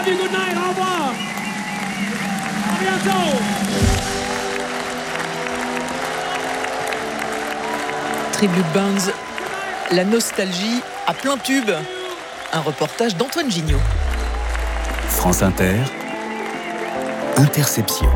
you good night. Au revoir. À bientôt. Tribute Bands, la nostalgie à plein tube. Un reportage d'Antoine Gignot. France Inter, Interception.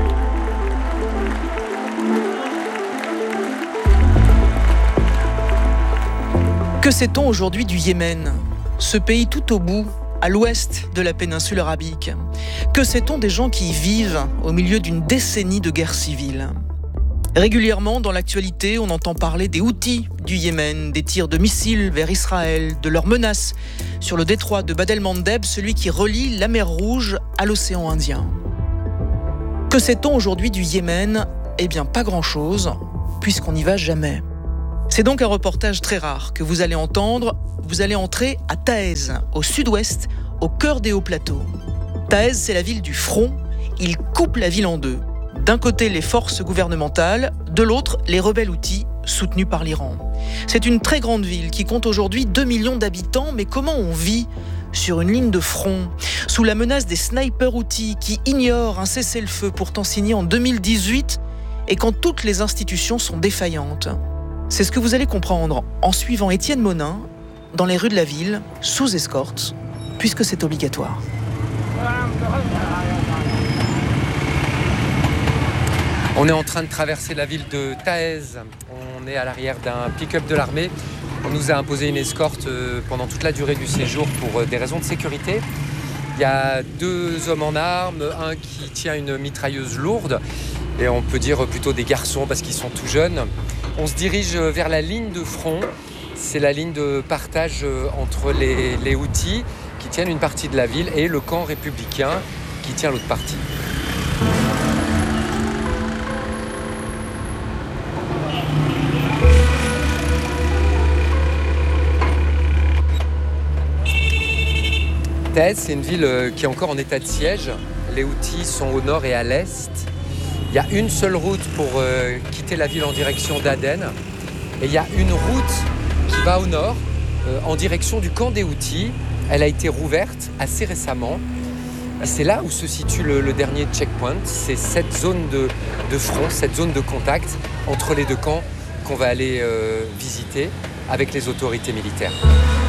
Que sait-on aujourd'hui du Yémen, ce pays tout au bout, à l'ouest de la péninsule arabique? Que sait-on des gens qui y vivent au milieu d'une décennie de guerre civile? Régulièrement, dans l'actualité, on entend parler des Houthis du Yémen, des tirs de missiles vers Israël, de leurs menaces sur le détroit de Bab el-Mandeb, celui qui relie la mer Rouge à l'océan Indien. Que sait-on aujourd'hui du Yémen? Eh bien, pas grand-chose, puisqu'on n'y va jamais. C'est donc un reportage très rare que vous allez entendre. Vous allez entrer à Taez, au sud-ouest, au cœur des hauts plateaux. Taez, c'est la ville du front. Il coupe la ville en deux. D'un côté, les forces gouvernementales, de l'autre, les rebelles Houthis, soutenus par l'Iran. C'est une très grande ville qui compte aujourd'hui 2 millions d'habitants, mais comment on vit sur une ligne de front, sous la menace des snipers Houthis qui ignorent un cessez-le-feu pourtant signé en 2018 et quand toutes les institutions sont défaillantes? C'est ce que vous allez comprendre en suivant Étienne Monin dans les rues de la ville, sous escorte, puisque c'est obligatoire. On est en train de traverser la ville de Taez. On est à l'arrière d'un pick-up de l'armée. On nous a imposé une escorte pendant toute la durée du séjour pour des raisons de sécurité. Il y a 2 hommes en armes, un qui tient une mitrailleuse lourde, et on peut dire plutôt des garçons parce qu'ils sont tout jeunes. On se dirige vers la ligne de front. C'est la ligne de partage entre les Houthis qui tiennent une partie de la ville et le camp républicain qui tient l'autre partie. Taez, c'est une ville qui est encore en état de siège. Les Houthis sont au nord et à l'est. Il y a une seule route pour quitter la ville en direction d'Aden. Et il y a une route qui va au nord, en direction du camp des Houthis. Elle a été rouverte assez récemment. Et c'est là où se situe le dernier checkpoint. C'est cette zone de front, cette zone de contact entre les deux camps qu'on va aller visiter avec les autorités militaires.